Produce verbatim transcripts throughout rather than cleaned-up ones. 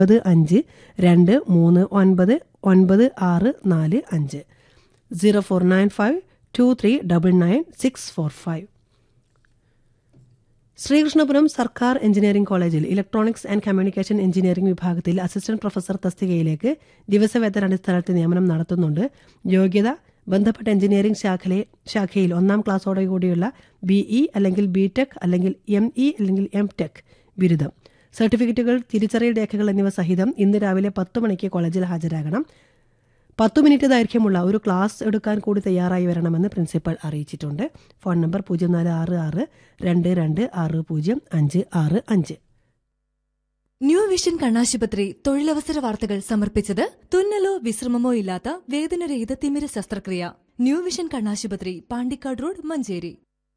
ഒൻപത് അഞ്ച് രണ്ട് മൂന്ന് ഒൻപത് ഒൻപത് ആറ് നാല് അഞ്ച് zero four nine five to three double nine six four five. Sreekrishnapuram സർക്കാർ എഞ്ചിനീയറിംഗ് കോളേജിൽ ഇലക്ട്രോണിക്സ് ആൻഡ് കമ്മ്യൂണിക്കേഷൻ എഞ്ചിനീയറിംഗ് വിഭാഗത്തിൽ അസിസ്റ്റന്റ് പ്രൊഫസർ തസ്തികയിലേക്ക് ദിവസവേതനാടിസ്ഥാനത്തിൽ നിയമനം നടത്തുന്നുണ്ട്. യോഗ്യത ബന്ധപ്പെട്ട എഞ്ചിനീയറിംഗ് ശാഖയിലെ ശാഖയിൽ ഒന്നാം ക്ലാസ്സോടുകൂടിയുള്ള ബിഇ അല്ലെങ്കിൽ ബി ടെക് അല്ലെങ്കിൽ എം ഇ അല്ലെങ്കിൽ എം ടെക് ബിരുദം. സർട്ടിഫിക്കറ്റുകൾ, തിരിച്ചറിയൽ രേഖകൾ എന്നിവ സഹിതം ഇന്ന് രാവിലെ പത്ത് മണിക്ക് കോളേജിൽ ഹാജരാകണം. പത്തു മിനിറ്റ് ദൈർഘ്യമുള്ള ഒരു ക്ലാസ് എടുക്കാൻ കൂടി തയ്യാറായി വരണമെന്ന് പ്രിൻസിപ്പൽ അറിയിച്ചിട്ടുണ്ട്. ഫോൺ നമ്പർ പൂജ്യം നാല് ആറ് ആറ് രണ്ട് രണ്ട് ആറ് പൂജ്യം അഞ്ച് ആറ് അഞ്ച്. ന്യൂ വിഷൻ കണ്ണാശുപത്രി തൊഴിലവസര വാർത്തകൾ സമർപ്പിച്ചത് തുന്നലോ വിശ്രമമോ ഇല്ലാത്ത വേദനരഹിത തിമിര ശസ്ത്രക്രിയ. ന്യൂ വിഷൻ കണ്ണാശുപത്രി, Pandikkad road, Manjeri.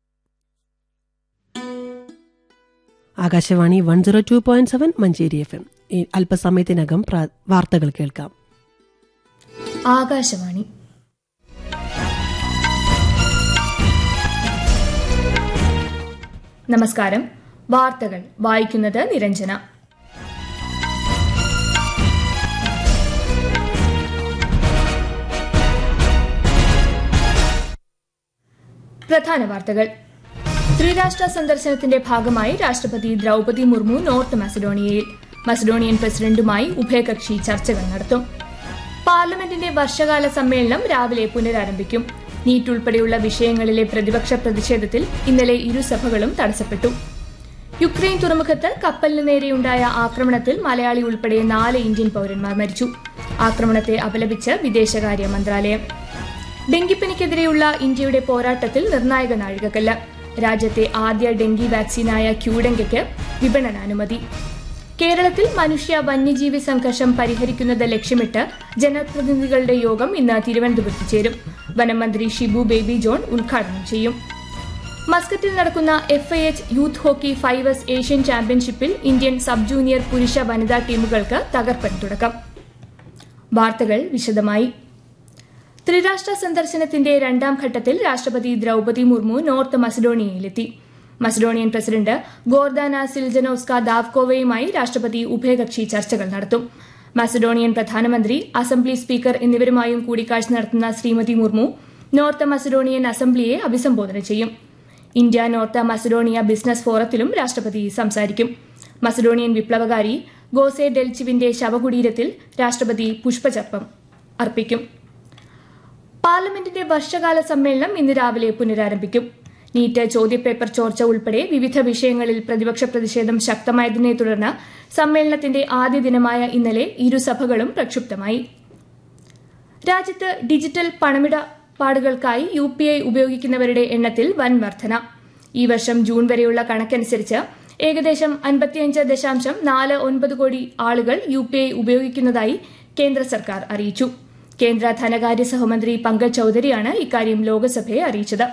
Akashvani one zero two point seven Manjeri F M. അല്പസമയത്തിനകം വാർത്തകൾ കേൾക്കാം. ആകാശവാണി. നമസ്കാരം. വാർത്തകൾ വായിക്കുന്നത് നിരഞ്ജന. പ്രധാന വാർത്തകൾ. ത്രിരാഷ്ട്ര സന്ദർശനത്തിന്റെ ഭാഗമായി രാഷ്ട്രപതി ദ്രൌപദി മുർമു നോർത്ത് മസഡോണിയയിൽ. മസഡോണിയൻ പ്രസിഡന്റുമായി ഉഭയകക്ഷി ചർച്ചകൾ നടത്തും. പാർലമെന്റിന്റെ വർഷകാല സമ്മേളനം രാവിലെ പുനരാരംഭിക്കും. നീറ്റ് ഉൾപ്പെടെയുള്ള വിഷയങ്ങളിലെ പ്രതിപക്ഷ പ്രതിഷേധത്തിൽ ഇന്നലെ ഇരുസഭകളും തടസ്സപ്പെട്ടു. യുക്രൈൻ തുറമുഖത്ത് കപ്പലിന് നേരെയുണ്ടായ ആക്രമണത്തിൽ മലയാളി ഉൾപ്പെടെ നാല് ഇന്ത്യൻ പൌരന്മാർ മരിച്ചു. ആക്രമണത്തെ അപലപിച്ച് വിദേശകാര്യ മന്ത്രാലയം. ഡെങ്കിപ്പനിക്കെതിരെയുള്ള ഇന്ത്യയുടെ പോരാട്ടത്തിൽ നിർണായക നാഴികക്കല്ല്. രാജ്യത്തെ ആദ്യ ഡെങ്കി വാക്സിനായ ക്യൂഡെങ്കയ്ക്ക് വിപണനാനുമതി. കേരളത്തിൽ മനുഷ്യ വന്യജീവി സംഘർഷം പരിഹരിക്കുന്നത് ലക്ഷ്യമിട്ട് ജനപ്രതിനിധികളുടെ യോഗം ഇന്ന് തിരുവനന്തപുരത്ത് ചേരും. വനമന്ത്രി ഷിബു ബേബി ജോൺ ഉദ്ഘാടനം ചെയ്യും. മസ്കറ്റിൽ നടക്കുന്ന F I H youth hockey fivers Asian ചാമ്പ്യൻഷിപ്പിൽ ഇന്ത്യൻ സബ് ജൂനിയർ പുരുഷ വനിതാ ടീമുകൾക്ക് തകർപ്പൻ തുടക്കം. വാർത്തകൾ വിശദമായി. ത്രിരാഷ്ട്ര സന്ദർശനത്തിന്റെ രണ്ടാം ഘട്ടത്തിൽ രാഷ്ട്രപതി Draupadi Murmu north മസഡോണിയയിലെത്തി. Macedonian president Gordana സിൽജനോസ്ക ദാവ്കോവയുമായി രാഷ്ട്രപതി ഉഭയകക്ഷി ചർച്ചകൾ നടത്തും. മസഡോണിയൻ പ്രധാനമന്ത്രി, അസംബ്ലി സ്പീക്കർ എന്നിവരുമായും കൂടിക്കാഴ്ച നടത്തുന്ന ശ്രീമതി മുർമു നോർത്ത് മസഡോണിയൻ അസംബ്ലിയെ അഭിസംബോധന ചെയ്യും. ഇന്ത്യ നോർത്ത് മസഡോണിയ ബിസിനസ് ഫോറത്തിലും രാഷ്ട്രപതി സംസാരിക്കും. മസഡോണിയൻ വിപ്ലവകാരി ഗോസെ ഡെൽച്ചിവിന്റെ ശവകുടീരത്തിൽ രാഷ്ട്രപതി പുഷ്പചക്രം അർപ്പിക്കും. പാർലമെന്റിന്റെ വർഷകാല സമ്മേളനം ഇന്ന് രാവിലെ പുനരാരംഭിക്കും. നീറ്റ് ചോദ്യപേപ്പർ ചോർച്ച ഉൾപ്പെടെ വിവിധ വിഷയങ്ങളിൽ പ്രതിപക്ഷ പ്രതിഷേധം ശക്തമായതിനെ തുടർന്ന് സമ്മേളനത്തിന്റെ ആദ്യ ദിനമായ ഇന്നലെ ഇരുസഭകളും പ്രക്ഷുബ്ധമായി. രാജ്യത്ത് ഡിജിറ്റൽ പണമിടപാടുകൾക്കായി യു പി ഐ ഉപയോഗിക്കുന്നവരുടെ എണ്ണത്തിൽ വൻ വർധന. ഈ വർഷം ജൂൺ വരെയുള്ള കണക്കനുസരിച്ച് ഏകദേശം അൻപത്തിയഞ്ച് ദശാംശം നാല് ഒൻപത് കോടി ആളുകൾ യു പി ഐ ഉപയോഗിക്കുന്നതായി കേന്ദ്ര സർക്കാർ അറിയിച്ചു. കേന്ദ്ര ധനകാര്യ സഹമന്ത്രി പങ്കജ് ചൌധരിയാണ് ഇക്കാര്യം ലോക്സഭയെ അറിയിച്ചത്.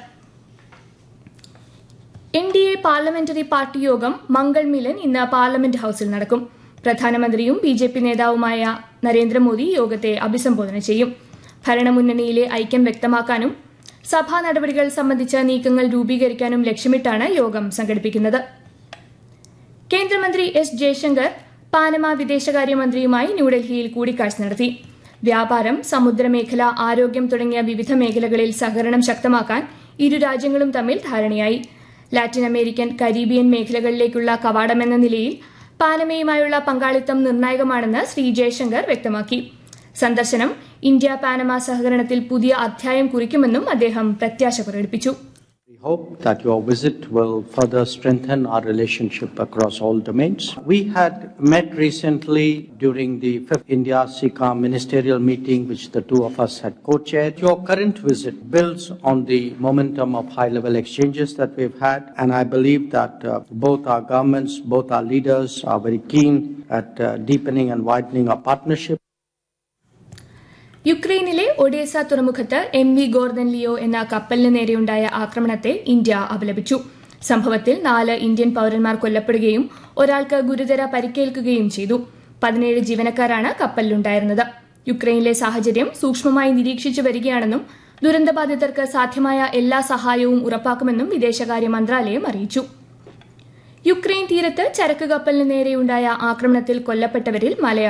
N D A parliamentary party യോഗം മംഗൾ മിലൻ ഇന്ന് പാർലമെന്റ് ഹൌസിൽ നടക്കും. പ്രധാനമന്ത്രിയും ബി ജെ പി നേതാവുമായ നരേന്ദ്രമോദി യോഗത്തെ അഭിസംബോധന ചെയ്യും. ഭരണമുന്നണിയിലെ ഐക്യം വ്യക്തമാക്കാനും സഭാ നടപടികൾ സംബന്ധിച്ച നീക്കങ്ങൾ രൂപീകരിക്കാനും ലക്ഷ്യമിട്ടാണ് യോഗം സംഘടിപ്പിക്കുന്നത്. കേന്ദ്രമന്ത്രി എസ് ജയശങ്കർ പാനമ വിദേശകാര്യമന്ത്രിയുമായി ന്യൂഡൽഹിയിൽ കൂടിക്കാഴ്ച നടത്തി. വ്യാപാരം, സമുദ്രമേഖല, ആരോഗ്യം തുടങ്ങിയ വിവിധ മേഖലകളിൽ സഹകരണം ശക്തമാക്കാൻ ഇരു രാജ്യങ്ങളും തമ്മിൽ ധാരണയായി. ലാറ്റിൻ അമേരിക്കൻ, കരീബിയൻ മേഖലകളിലേക്കുള്ള കവാടമെന്ന നിലയിൽ പാനമയുമായുള്ള പങ്കാളിത്തം നിർണായകമാണെന്ന് ശ്രീ ജയശങ്കർ വ്യക്തമാക്കി. സന്ദർശനം ഇന്ത്യ പാനമ സഹകരണത്തിൽ പുതിയ അധ്യായം കുറിക്കുമെന്നും അദ്ദേഹം പ്രത്യാശ പ്രകടിപ്പിച്ചു. We hope that your visit will further strengthen our relationship across all domains. We had met recently during the fifth India-Sika ministerial meeting, which the two of us had co-chaired. Your current visit builds on the momentum of high-level exchanges that we've had, and I believe that uh, both our governments, both our leaders are very keen at uh, deepening and widening our partnership. യുക്രൈനിലെ Odessa തുറമുഖത്ത് M V Gordon Leo എന്ന കപ്പലിന് നേരെയുണ്ടായ ആക്രമണത്തെ India അപലപിച്ചു. സംഭവത്തിൽ നാല് Indian പൌരന്മാർ കൊല്ലപ്പെടുകയും ഒരാൾക്ക് ഗുരുതര പരിക്കേൽക്കുകയും ചെയ്തു. പതിനേഴ് ജീവനക്കാരാണ് കപ്പലിലുണ്ടായിരുന്നത്. യുക്രൈനിലെ സാഹചര്യം സൂക്ഷ്മമായി നിരീക്ഷിച്ചു വരികയാണെന്നും ദുരന്തബാധിതർക്ക് സാധ്യമായ എല്ലാ സഹായവും ഉറപ്പാക്കുമെന്നും വിദേശകാര്യ മന്ത്രാലയം അറിയിച്ചു. യുക്രൈൻ തീരത്ത് ചരക്ക് കപ്പലിന് നേരെയുണ്ടായ ആക്രമണത്തിൽ കൊല്ലപ്പെട്ടവരിൽ മലയാളി